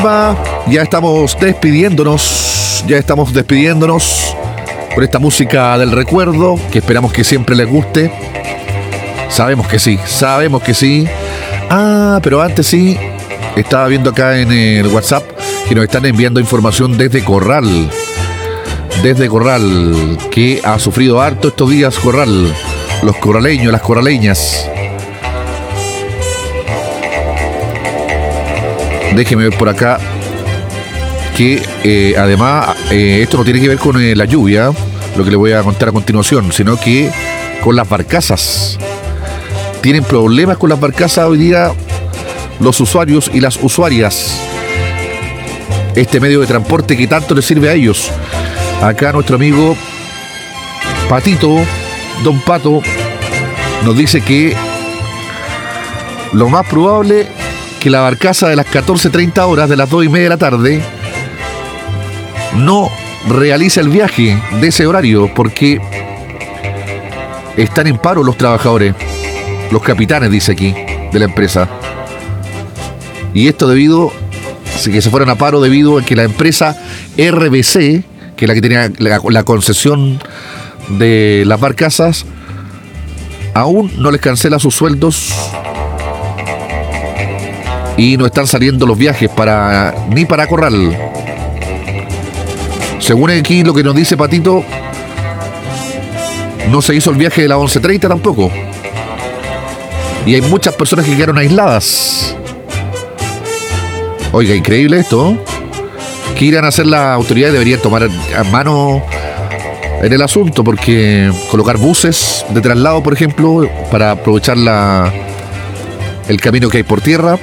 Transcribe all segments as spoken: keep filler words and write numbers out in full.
Ya estamos despidiéndonos, ya estamos despidiéndonos por esta música del recuerdo, que esperamos que siempre les guste. Sabemos que sí, sabemos que sí. Ah, pero antes sí, estaba viendo acá en el WhatsApp que nos están enviando información desde Corral. Desde Corral, que ha sufrido harto estos días Corral. Los corraleños, las corraleñas. Déjeme ver por acá que eh, además eh, esto no tiene que ver con eh, la lluvia, lo que le voy a contar a continuación, sino que con las barcazas. Tienen problemas con las barcazas hoy día los usuarios y las usuarias. Este medio de transporte que tanto les sirve a ellos. Acá nuestro amigo Patito, Don Pato, nos dice que lo más probable que la barcaza de las catorce treinta horas, de las dos y media de la tarde, no realiza el viaje de ese horario porque están en paro los trabajadores, los capitanes, dice aquí, de la empresa. Y esto debido a que se fueron a paro debido a que la empresa R B C, que es la que tenía la, la concesión de las barcazas, aún no les cancela sus sueldos y no están saliendo los viajes para ni para Corral. Según aquí lo que nos dice Patito, no se hizo el viaje de la once treinta tampoco. Y hay muchas personas que quedaron aisladas. Oiga, increíble esto. ¿Qué irán a hacer las autoridades? Deberían tomar a mano en el asunto, porque colocar buses de traslado, por ejemplo, para aprovechar la, el camino que hay por tierra.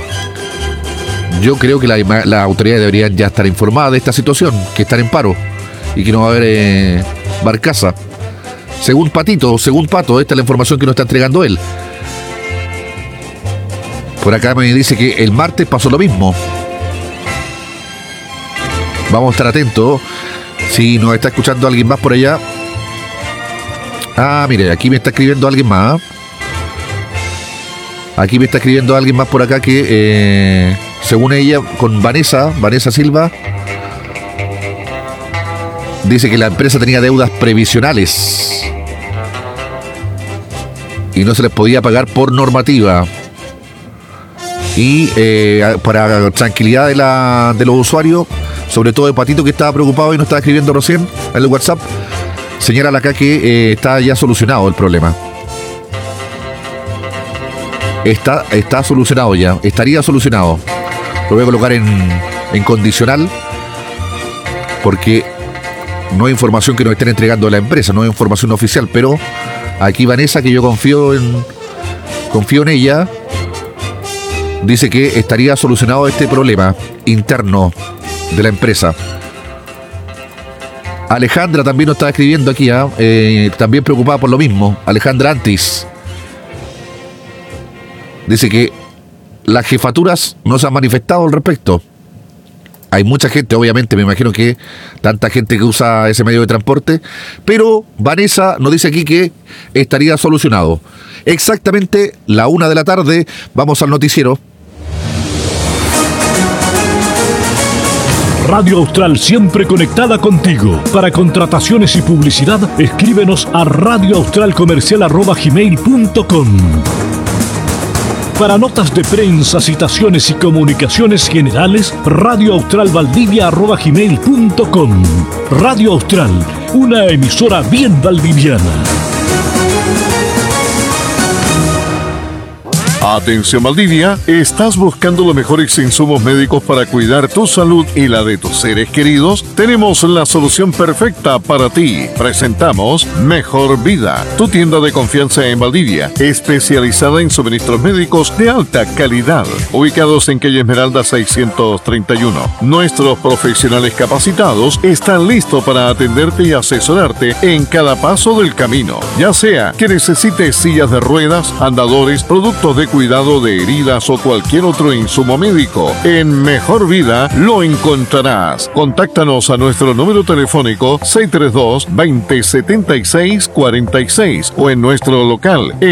Yo creo que las la autoridades deberían ya estar informadas de esta situación, que están en paro y que no va a haber eh, barcaza. Según Patito, según Pato, esta es la información que nos está entregando él. Por acá me dice que el martes pasó lo mismo. Vamos a estar atentos. Si nos está escuchando alguien más por allá. Ah, mire, aquí me está escribiendo alguien más. Aquí me está escribiendo alguien más por acá que, eh, según ella, con Vanessa, Vanessa Silva, dice que la empresa tenía deudas previsionales y no se les podía pagar por normativa. Y eh, para tranquilidad de, la, de los usuarios, sobre todo de Patito, que estaba preocupado y nos estaba escribiendo recién en el WhatsApp, señala acá que eh, está ya solucionado el problema. Está, está solucionado ya, estaría solucionado. Lo voy a colocar en, en condicional, porque no hay información que nos estén entregando de la empresa, no hay información oficial, pero aquí Vanessa, que yo confío en, confío en ella, dice que estaría solucionado este problema interno de la empresa. Alejandra también nos está escribiendo aquí, ¿eh? Eh, también preocupada por lo mismo. Alejandra Antis dice que las jefaturas no se han manifestado al respecto. Hay mucha gente, obviamente, me imagino que tanta gente que usa ese medio de transporte, pero Vanessa nos dice aquí que estaría solucionado. Exactamente la una de la tarde, vamos al noticiero. Radio Austral, siempre conectada contigo. Para contrataciones y publicidad, escríbenos a radioaustralcomercial arroba gmail punto com. Para notas de prensa, citaciones y comunicaciones generales, radioaustralvaldivia arroba gmail punto com. Radio Austral, una emisora bien valdiviana. Atención Valdivia, ¿estás buscando los mejores insumos médicos para cuidar tu salud y la de tus seres queridos? Tenemos la solución perfecta para ti. Presentamos Mejor Vida, tu tienda de confianza en Valdivia, especializada en suministros médicos de alta calidad. Ubicados en calle Esmeralda seiscientos treinta y uno. Nuestros profesionales capacitados están listos para atenderte y asesorarte en cada paso del camino. Ya sea que necesites sillas de ruedas, andadores, productos de cuidado de heridas o cualquier otro insumo médico, en Mejor Vida lo encontrarás. Contáctanos a nuestro número telefónico seis tres dos, veinte, setenta y seis, cuarenta y seis o en nuestro local